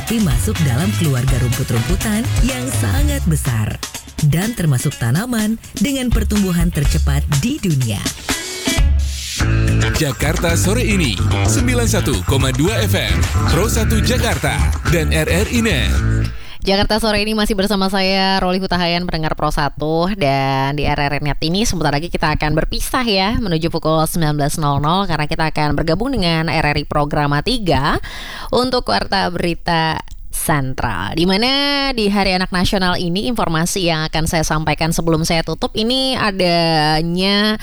Sapi masuk dalam keluarga rumput-rumputan yang sangat besar dan termasuk tanaman dengan pertumbuhan tercepat di dunia. Jakarta Sore Ini 91,2 FM Pro 1 Jakarta dan RRI Net. Jakarta Sore Ini masih bersama saya Roli Hutahayan, pendengar Pro 1. Dan di RRI Net ini sebentar lagi kita akan berpisah ya, menuju pukul 19.00 karena kita akan bergabung dengan RRI Programa 3 untuk Warta Berita Sentral. Di mana di Hari Anak Nasional ini informasi yang akan saya sampaikan sebelum saya tutup ini adanya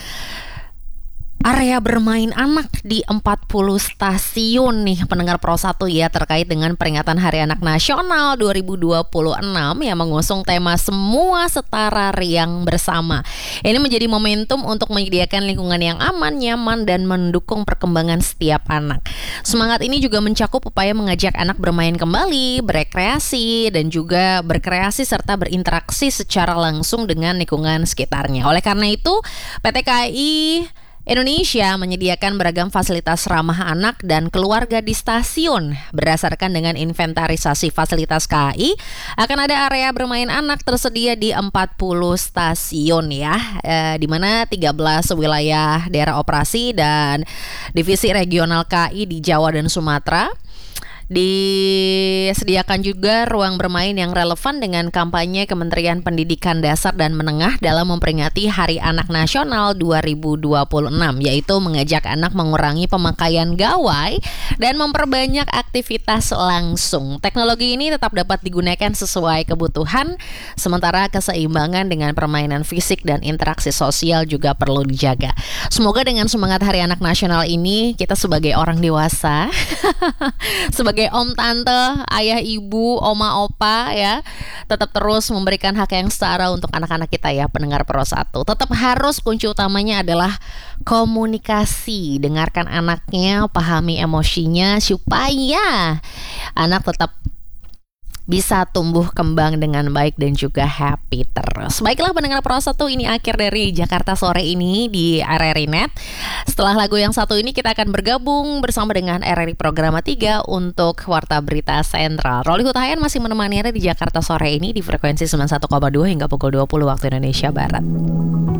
area bermain anak di 40 stasiun nih pendengar Pro 1 ya, terkait dengan peringatan Hari Anak Nasional 2026 yang mengusung tema Semua Setara Riang Bersama. Ini menjadi momentum untuk menyediakan lingkungan yang aman, nyaman, dan mendukung perkembangan setiap anak. Semangat ini juga mencakup upaya mengajak anak bermain kembali, berekreasi, dan juga berkreasi serta berinteraksi secara langsung dengan lingkungan sekitarnya. Oleh karena itu, PT KAI Indonesia menyediakan beragam fasilitas ramah anak dan keluarga di stasiun. Berdasarkan dengan inventarisasi fasilitas KAI, akan ada area bermain anak tersedia di 40 stasiun ya, di mana 13 wilayah daerah operasi dan divisi regional KAI di Jawa dan Sumatera. Disediakan juga ruang bermain yang relevan dengan kampanye Kementerian Pendidikan Dasar dan Menengah dalam memperingati Hari Anak Nasional 2026, yaitu mengajak anak mengurangi pemakaian gawai dan memperbanyak aktivitas langsung. Teknologi ini tetap dapat digunakan sesuai kebutuhan, sementara keseimbangan dengan permainan fisik dan interaksi sosial juga perlu dijaga. Semoga dengan semangat Hari Anak Nasional ini, kita sebagai orang dewasa sebagai om, tante, ayah, ibu, oma, opa ya, tetap terus memberikan hak yang setara untuk anak-anak kita ya, pendengar Pro 1. Tetap harus kunci utamanya adalah komunikasi. Dengarkan anaknya, pahami emosinya supaya anak tetap bisa tumbuh kembang dengan baik dan juga happy terus. Baiklah pendengar Pro 1, ini akhir dari Jakarta Sore ini di RRI Net. Setelah lagu yang satu ini kita akan bergabung bersama dengan RRI Programa 3 untuk Warta Berita Sentral. Roli Hutahayan masih menemani Anda di Jakarta Sore ini di frekuensi 91,2 hingga pukul 20 waktu Indonesia Barat.